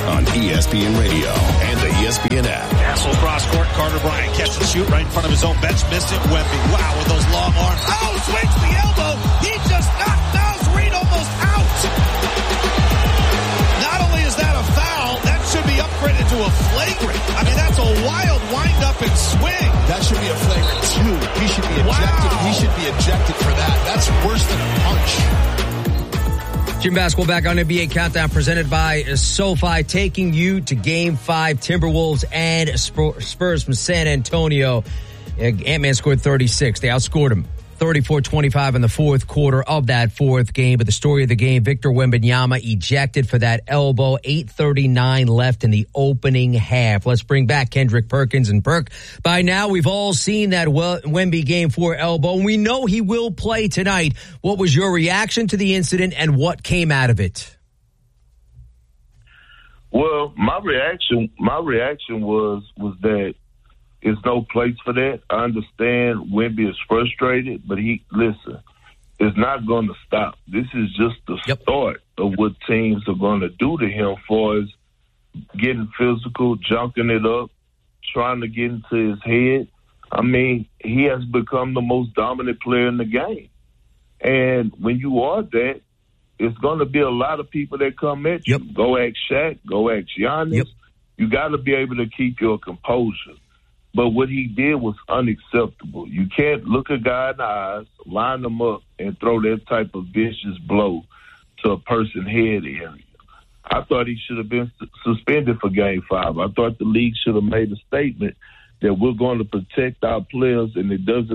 on ESPN Radio and the ESPN app. Castle cross court, Carter Bryant catch and shoot right in front of his own bench, missed it. Wemby, wow, with those long arms. Oh, swings the elbow. He just knocked Naz Reid almost out. Not only is that a foul, that should be upgraded to a flagrant. I mean, that's a wild wind up and swing. That should be a flagrant too. He should be ejected. Wow. He should be ejected for that. That's worse than a punch. Jim Basketball back on NBA Countdown presented by SoFi, taking you to Game 5, Timberwolves and Spurs from San Antonio. Ant-Man scored 36. They outscored him 34-25 in the fourth quarter of that fourth game. But the story of the game, Victor Wembanyama ejected for that elbow. 8:39 left in the opening half. Let's bring back Kendrick Perkins. And Perk, by now we've all seen that Wemby Game 4 elbow, and we know he will play tonight. What was your reaction to the incident, and what came out of it? Well, my reaction was that there's no place for that. I understand Wemby is frustrated, but it's not going to stop. This is just the start of what teams are going to do to him for his getting physical, junking it up, trying to get into his head. I mean, he has become the most dominant player in the game. And when you are that, it's going to be a lot of people that come at you. Go ask Shaq, go ask Giannis. You got to be able to keep your composure. But what he did was unacceptable. You can't look a guy in the eyes, line them up, and throw that type of vicious blow to a person's head area. I thought he should have been suspended for Game 5. I thought the league should have made a statement that we're going to protect our players, and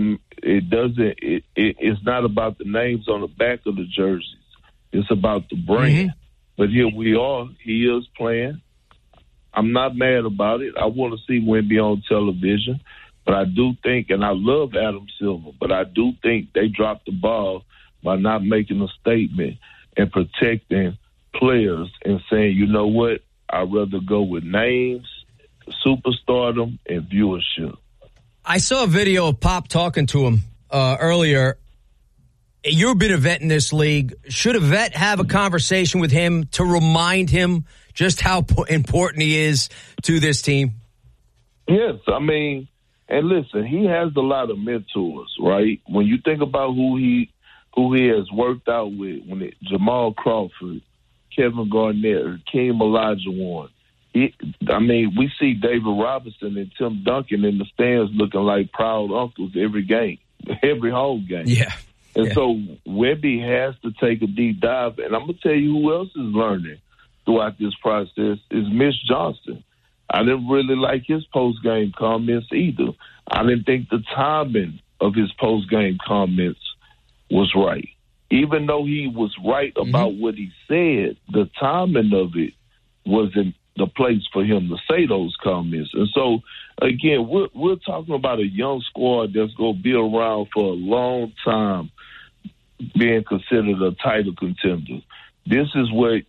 it's not about the names on the back of the jerseys. It's about the brand. But here we are. He is playing. I'm not mad about it. I want to see Wemby on television. But I do think, and I love Adam Silver, but I do think they dropped the ball by not making a statement and protecting players and saying, you know what, I'd rather go with names, superstardom, and viewership. I saw a video of Pop talking to him earlier. You've been a vet in this league. Should a vet have a conversation with him to remind him just how important he is to this team? Yes, I mean, and listen, he has a lot of mentors, right? When you think about who he has worked out with, Jamal Crawford, Kevin Garnett, Hakeem Olajuwon. We see David Robinson and Tim Duncan in the stands looking like proud uncles every game, every home game. Yeah. And so Wemby has to take a deep dive. And I'm going to tell you who else is learning throughout this process is Mitch Johnson. I didn't really like his post-game comments either. I didn't think the timing of his post-game comments was right. Even though he was right about what he said, the timing of it wasn't the place for him to say those comments. And so, again, we're talking about a young squad that's going to be around for a long time, being considered a title contender. This is what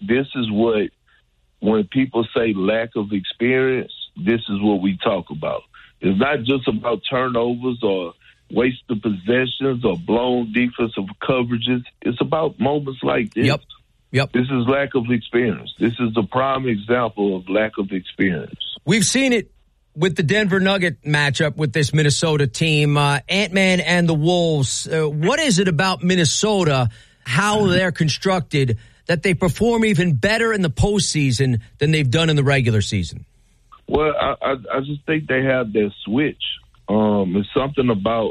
when people say lack of experience, this is what we talk about. It's not just about turnovers or wasted possessions or blown defensive coverages. It's about moments like this. Yep. This is lack of experience. This is a prime example of lack of experience. We've seen it with the Denver Nugget matchup with this Minnesota team, Ant-Man and the Wolves. What is it about Minnesota, how they're constructed, that they perform even better in the postseason than they've done in the regular season? Well, I just think they have their switch. It's something about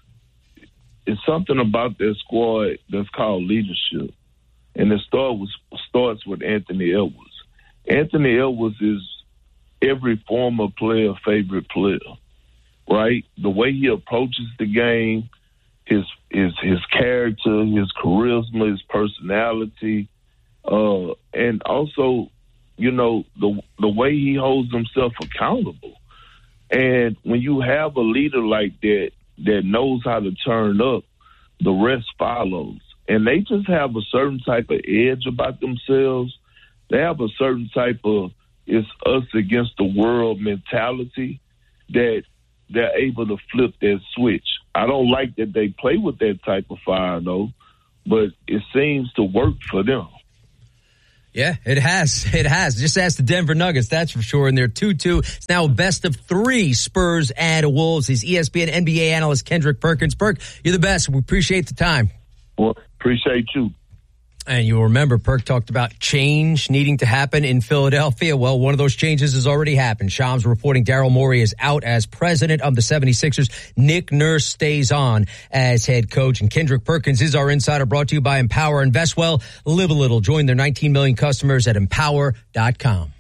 their squad that's called leadership. And it starts with Anthony Edwards. Anthony Edwards is every former player favorite player, right? The way he approaches the game, his character, his charisma, his personality, and also, you know, the way he holds himself accountable. And when you have a leader like that knows how to turn up, the rest follows. And they just have a certain type of edge about themselves. They have a certain type of it's us against the world mentality that they're able to flip that switch. I don't like that they play with that type of fire, though, but it seems to work for them. Yeah, it has. It has. Just ask the Denver Nuggets, that's for sure. And they're 2-2. It's now a best of 3 Spurs and Wolves. He's ESPN NBA analyst Kendrick Perkins. Perk, you're the best. We appreciate the time. Well, appreciate you. And you'll remember Perk talked about change needing to happen in Philadelphia. Well, one of those changes has already happened. Shams reporting Daryl Morey is out as president of the 76ers. Nick Nurse stays on as head coach. And Kendrick Perkins is our insider, brought to you by Empower. Invest well, live a little. Join their 19 million customers at empower.com.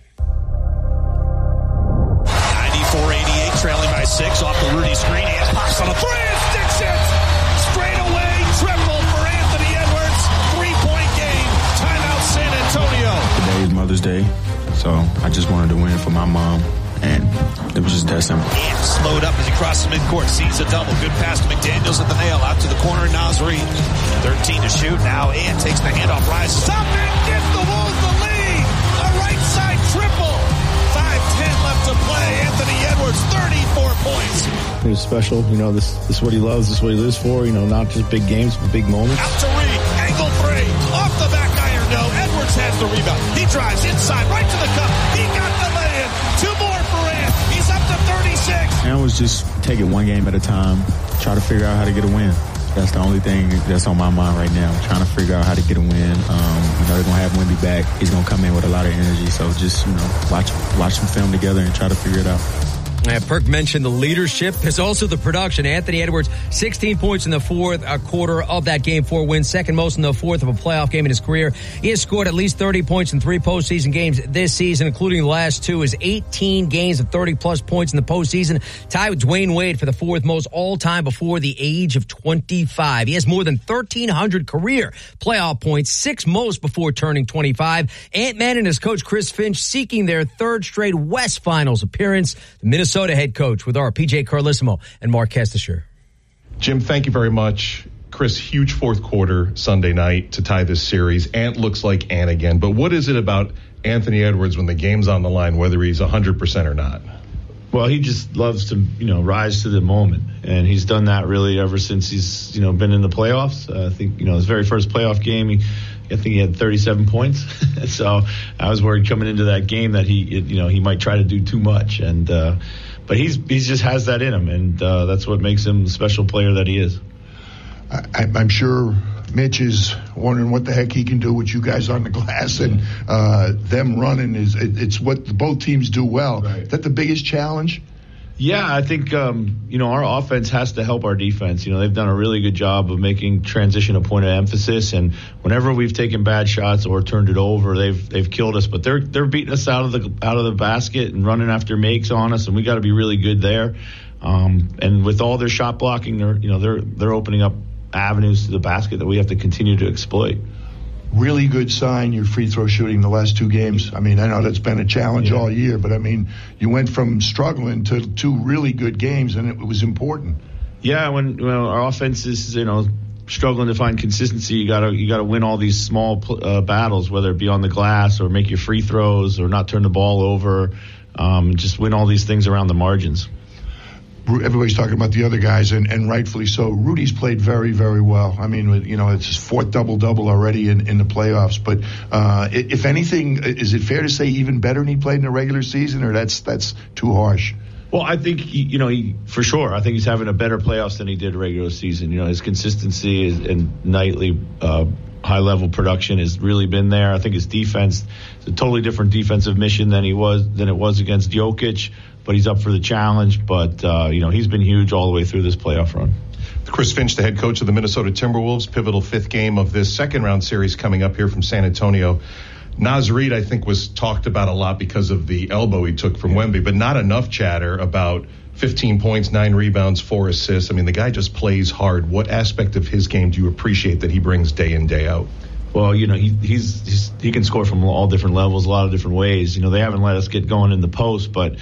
94-88, trailing by 6 off the Rudy screen. And pops on a 3 and sticks it. Straight away, triple for Anthony Edwards. 3-point game. Timeout San Antonio. Today is Mother's Day, so I just wanted to win for my mom, and it was just that simple. And slowed up as he crosses midcourt, sees a double. Good pass to McDaniels at the nail, out to the corner. Nasri, 13 to shoot now, and takes the handoff, rises up and gives the Wolves the lead. A right side triple. 5:10 left to play. Anthony Edwards, 34 points. It was special. You know, this is what he loves. This is what he lives for. You know, not just big games, but big moments. Out to Reed, angle 3, off the back iron, no. Edwards has the rebound. He drives inside, right to the cup. He got the lay-in. 2 more for Ant. He's up to 36. And it was just take it one game at a time, try to figure out how to get a win. That's the only thing that's on my mind right now, trying to figure out how to get a win. You know, they're going to have Wemby back. He's going to come in with a lot of energy. So just, you know, watch some film together and try to figure it out. Perk mentioned the leadership. There's also the production. Anthony Edwards, 16 points in the fourth quarter of that Game 4 win, second most in the fourth of a playoff game in his career. He has scored at least 30 points in 3 postseason games this season, including the last 2. His 18 games of 30-plus points in the postseason, tied with Dwayne Wade for the 4th most all-time before the age of 25. He has more than 1,300 career playoff points, 6 most before turning 25. Ant-Man and his coach Chris Finch seeking their 3rd straight West Finals appearance. The Minnesota head coach with our PJ Carlissimo and Mark Kestisher. Jim, thank you very much. Chris, huge 4th quarter Sunday night to tie this series. Ant looks like Ant again. But what is it about Anthony Edwards when the game's on the line, whether he's 100% or not? Well, he just loves to, you know, rise to the moment. And he's done that really ever since he's, you know, been in the playoffs. I think, you know, his very first playoff game, I think he had 37 points. So I was worried coming into that game that he might try to do too much. And, but he just has that in him. And, that's what makes him the special player that he is. I'm sure Mitch is wondering what the heck he can do with you guys on the glass, and them running it's what both teams do well. Right. Is that the biggest challenge? Yeah, I think, you know, our offense has to help our defense. You know, they've done a really good job of making transition a point of emphasis. And whenever we've taken bad shots or turned it over, they've killed us. But they're beating us out of the basket and running after makes on us. And we got to be really good there. And with all their shot blocking, they're opening up avenues to the basket that we have to continue to exploit. Really good sign, your free throw shooting the last 2 games. I mean, I know that's been a challenge all year, but I mean, you went from struggling to 2 really good games, and it was important. Yeah, when our offense is, you know, struggling to find consistency, you gotta win all these small battles, whether it be on the glass or make your free throws or not turn the ball over, just win all these things around the margins. Everybody's talking about the other guys, and rightfully so. Rudy's played very, very well. I mean, you know, it's his 4th double-double already in the playoffs. But if anything, is it fair to say even better than he played in the regular season, or that's too harsh? Well, I think, he for sure, I think he's having a better playoffs than he did regular season. You know, his consistency and nightly high-level production has really been there. I think his defense is a totally different defensive mission than it was against Jokic. But he's up for the challenge. But, he's been huge all the way through this playoff run. Chris Finch, the head coach of the Minnesota Timberwolves, pivotal 5th game of this second-round series coming up here from San Antonio. Naz Reid, I think, was talked about a lot because of the elbow he took from Wemby, but not enough chatter about 15 points, 9 rebounds, 4 assists. I mean, the guy just plays hard. What aspect of his game do you appreciate that he brings day in, day out? Well, you know, he can score from all different levels, a lot of different ways. You know, they haven't let us get going in the post, but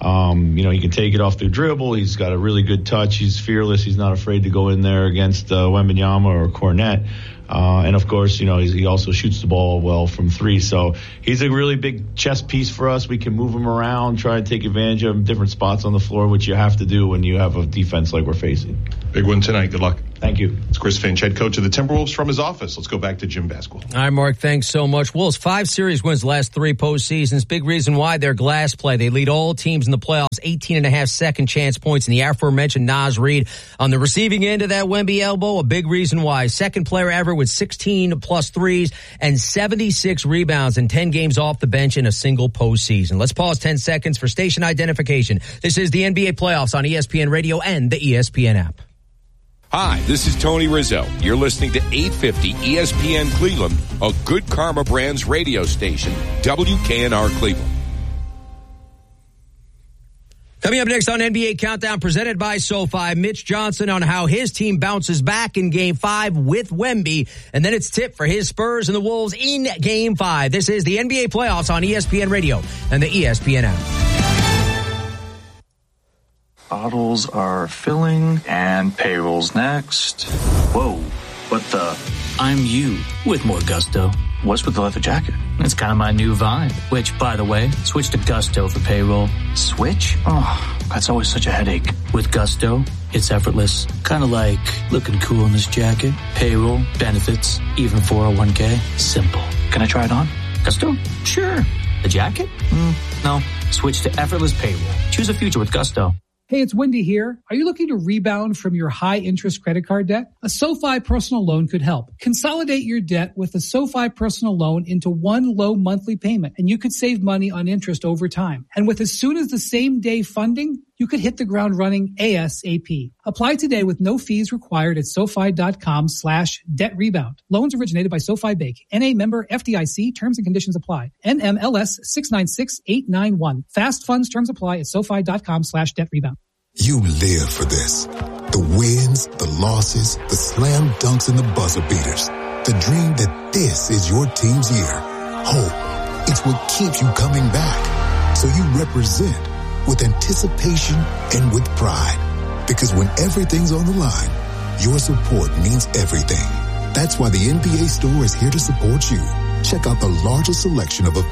he can take it off through dribble. He's got a really good touch. He's fearless. He's not afraid to go in there against Wembanyama or Cornette. And of course, you know, he also shoots the ball well from 3. So he's a really big chess piece for us. We can move him around, try and take advantage of different spots on the floor, which you have to do when you have a defense like we're facing. Big one tonight. Good luck. Thank you. It's Chris Finch, head coach of the Timberwolves from his office. Let's go back to Jim Basquill. All right, Mark, thanks so much. Wolves, 5 series wins last 3 postseasons. Big reason why their glass play. They lead all teams in the playoffs, 18.5 second chance points. And the aforementioned Naz Reid on the receiving end of that Wemby elbow, a big reason why. Second player ever with 16 plus threes and 76 rebounds and 10 games off the bench in a single postseason. Let's pause 10 seconds for station identification. This is the NBA playoffs on ESPN Radio and the ESPN app. Hi, this is Tony Rizzo. You're listening to 850 ESPN Cleveland, a Good Karma Brands radio station, WKNR Cleveland. Coming up next on NBA Countdown, presented by SoFi, Mitch Johnson on how his team bounces back in Game 5 with Wemby. And then it's tip for his Spurs and the Wolves in Game 5. This is the NBA playoffs on ESPN Radio and the ESPN app. Bottles are filling and payroll's next. Whoa, what the? I'm you with more gusto. What's with the leather jacket? It's kind of my new vibe, which, by the way, switch to Gusto for payroll. Switch? Oh, that's always such a headache. With Gusto, it's effortless. Kind of like looking cool in this jacket. Payroll, benefits, even 401k. Simple. Can I try it on? Gusto? Sure. The jacket? No. Switch to effortless payroll. Choose a future with Gusto. Hey, it's Wendy here. Are you looking to rebound from your high-interest credit card debt? A SoFi personal loan could help. Consolidate your debt with a SoFi personal loan into one low monthly payment, and you could save money on interest over time. And with as soon as the same day funding, you could hit the ground running ASAP. Apply today with no fees required at SoFi.com/debt rebound. Loans originated by SoFi Bank. NA member FDIC. Terms and conditions apply. NMLS 696891. Fast funds terms apply at SoFi.com/debt rebound. You live for this. The wins, the losses, the slam dunks, and the buzzer beaters. The dream that this is your team's year. Hope. It's what keeps you coming back. So you represent with anticipation and with pride. Because when everything's on the line, your support means everything. That's why the NBA store is here to support you. Check out the largest selection of